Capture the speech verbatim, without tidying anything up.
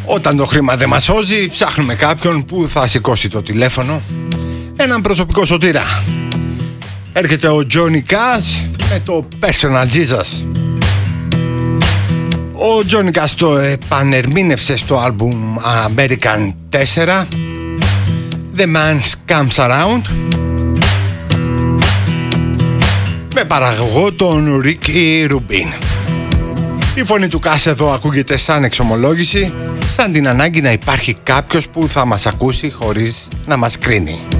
Όταν το χρήμα δεν μας σώζει, ψάχνουμε κάποιον που θα σηκώσει το τηλέφωνο. Έναν προσωπικό σωτήρα. Έρχεται ο Johnny Cash με το Personal Jesus. Ο Johnny Cash το επανερμήνευσε στο άλμπουμ American τέσσερα, The Man Comes Around, με παραγωγό τον Ricky Rubin. Η φωνή του Cash εδώ ακούγεται σαν εξομολόγηση, σαν την ανάγκη να υπάρχει κάποιος που θα μας ακούσει χωρίς να μας κρίνει.